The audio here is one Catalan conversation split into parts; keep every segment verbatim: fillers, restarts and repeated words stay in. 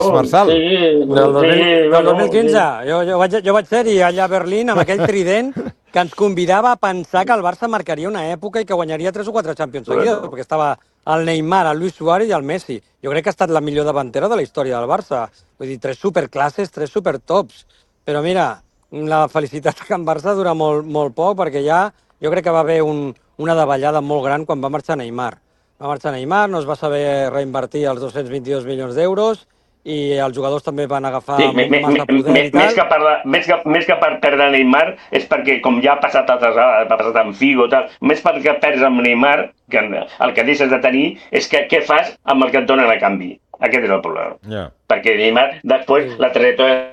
Marçal. Sí, Del, dos mil, sí, del bueno, dos mil quinze. sí. Jo, jo, vaig, jo vaig ser-hi allà a Berlín amb aquell trident que ens convidava a pensar que el Barça marcaria una època i que guanyaria tres o quatre Champions seguides, Bueno. perquè estava el Neymar, el Luis Suárez i el Messi. Jo crec que ha estat la millor davantera de la història del Barça. Vull dir, tres superclasses, tres supertops. Però mira, la felicitat que en Barça dura molt, molt poc, perquè ja jo crec que va haver un, una davallada molt gran quan va marxar Neymar. Va marxar Neymar, no es va saber reinvertir els dos-cents vint-i-dos milions d'euros, i els jugadors també van agafar Sí, me, me, massa poder me, i tal. més, que per la, més, que, més que per perdre Neymar és perquè, com ja ha passat altres vegades, ha passat amb Figo, tal, més perquè perds amb Neymar, que el que deixes de tenir és que què fas amb el que et donen a canvi. Aquest és el problema. Yeah. Perquè Neymar, després, la trajectòria...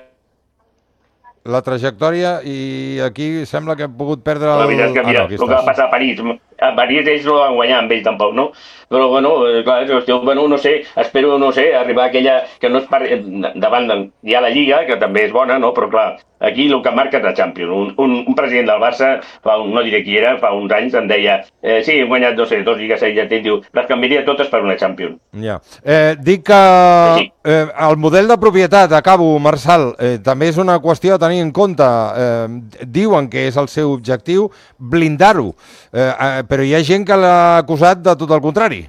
La trajectòria, i aquí sembla que hem pogut perdre el... La veritat és que, mira, ah, no, el que va passar a París, a París ells no van guanyar amb ell tampoc, no? Però, bueno, clar, jo, bueno, no sé, espero, no sé, arribar a aquella que no es par... davant de... Hi ha la Lliga, que també és bona, no? Però, clar, aquí el que marca és la Champions. Un, un, un president del Barça, fa un, no diré qui era, fa uns anys, em deia eh, sí, he guanyat, no sé, dos lligues seguides, i diu, les canviaria totes per una Champions. Ja. Eh, dic que Sí. eh, el model de propietat, acabo, Marçal, eh, també és una qüestió a tenir en compte. Eh, diuen que és el seu objectiu blindar-ho, eh, eh, però hi ha gent que l'ha acusat de tot el contrari.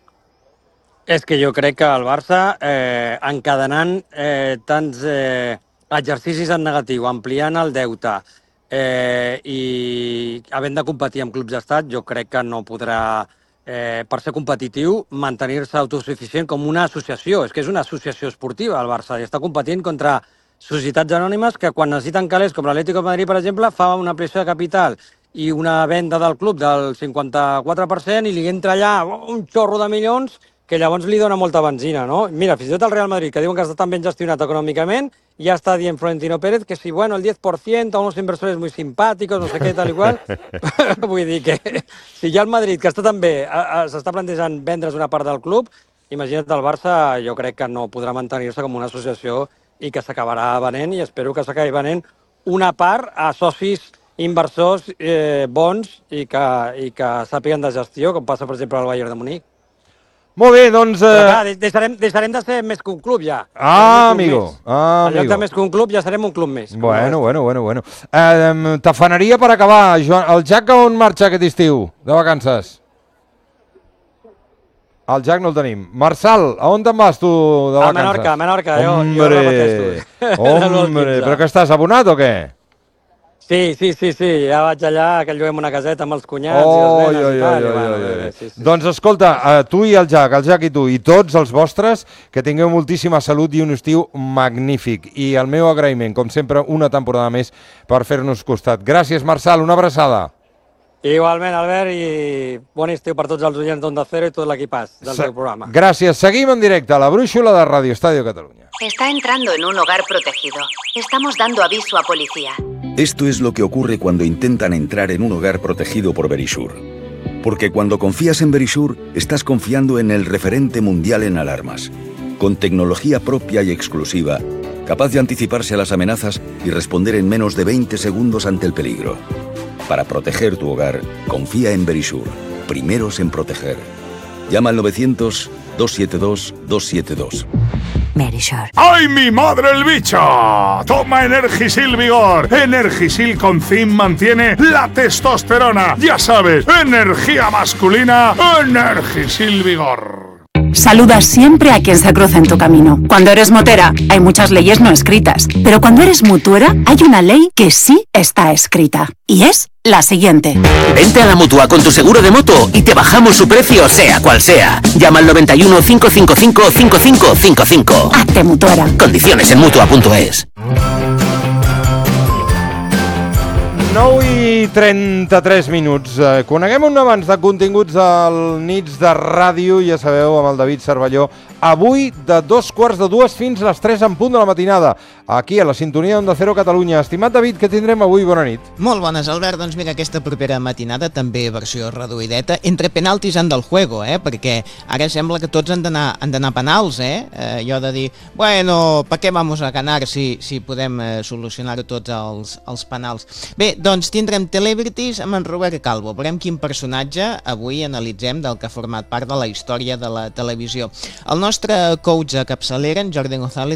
És que jo crec que el Barça, eh, encadenant eh, tants eh, exercicis en negatiu, ampliant el deute eh, i havent de competir amb clubs d'estat, jo crec que no podrà, eh, per ser competitiu, mantenir-se autosuficient com una associació. És que és una associació esportiva, el Barça, i està competint contra societats anònimes que quan necessiten calés, com l'Atlético de Madrid, per exemple, fa una ampliació de capital i una venda del club del cinquanta-quatre per cent i li entra allà un xorro de milions que llavors li dona molta benzina, no? Mira, fins i tot el Real Madrid, que diuen que està tan ben gestionat econòmicament, ja està dient Florentino Pérez que si, bueno, el diez por ciento a unos inversores muy simpáticos, no sé què, tal i qual. Vull dir que si ja el Madrid, que està tan bé, s'està plantejant vendre's una part del club, imagina't el Barça, jo crec que no podrà mantenir-se com una associació i que s'acabarà venent, i espero que s'acabi venent una part a socis inversors eh, bons i que, i que sàpiguen de gestió, com passa, per exemple, al Bayern de Munic. Molt bé, doncs... Però Eh... clar, deixarem, deixarem de ser més que un club, ja. Ah, Serem un club amigo. més. Ah, En lloc amigo. de més que un club, ja serem un club més. com la Bueno, resta. bueno, bueno, bueno. Eh, T'afanaria per acabar, Joan. El Jack on marxa aquest estiu, de vacances? El Jack no el tenim. Marçal, a on te'n vas tu de A vacances? Menorca, a Menorca, jo, jo Hombre, repeteixo. hombre, però que estàs abonat o què? Sí, sí, sí, sí, ja vaig allà, que lloguem una caseta amb els cunyats Oh, i les nenes oi, i tal. oi, i bueno, oi, bé, oi. bé, sí, sí. Doncs escolta, eh, tu i el Jack, el Jack i tu, i tots els vostres, que tingueu moltíssima salut i un estiu magnífic. I el meu agraïment, com sempre, una temporada més per fer-nos costat. Gràcies, Marçal, una abraçada. Igualment, Albert, i bon estiu per tots els oients d'Onda Cero i tot l'equipàs del Se- teu programa. Gràcies. Seguim en directe a la brúixola de Radio Estadio Catalunya. Está entrando en un hogar protegido. Estamos dando aviso a policía. Esto es lo que ocurre cuando intentan entrar en un hogar protegido por Verisure. Porque cuando confías en Verisure, estás confiando en el referente mundial en alarmas. Con tecnología propia y exclusiva, capaz de anticiparse a las amenazas y responder en menos de veinte segundos ante el peligro. Para proteger tu hogar, confía en Verisure. Primeros en proteger. Llama al novecientos, dos siete dos, dos siete dos. Verisure. ¡Ay, mi madre el bicho! Toma Energisil Vigor. Energisil con zinc mantiene la testosterona. Ya sabes, energía masculina, Energisil Vigor. Saluda siempre a quien se cruza en tu camino. Cuando eres motera, hay muchas leyes no escritas. Pero cuando eres mutuera, hay una ley que sí está escrita. Y es la siguiente. Vente a la Mutua con tu seguro de moto y te bajamos su precio, sea cual sea. Llama al noventa y uno, cinco cinco cinco, cinco cinco cinco cinco. Hazte mutuera. Condiciones en Mutua punto es. nou i trenta-tres minuts. Eh, coneguem un abans de continguts del Nits de Ràdio, ja sabeu, amb el David Cervelló. Avui, de dos quarts de dues fins a les tres en punt de la matinada, aquí a la sintonia d'Onda Cero Catalunya. Estimat David, què tindrem avui? Bona nit. Molt bones, Albert. Doncs mira, aquesta propera matinada, també versió reduïdeta, entre penaltis en del juego, eh? Perquè ara sembla que tots han d'anar han d'anar penals, eh? eh? Allò de dir, bueno, ¿para qué vamos a ganar si, si podem eh, solucionar-ho tots els, els penals? Bé, doncs tindrem Celebrities amb en Robert Calvo. Veurem quin personatge avui analitzem del que ha format part de la història de la televisió. El nostre coach a capçalera, en Jordi González,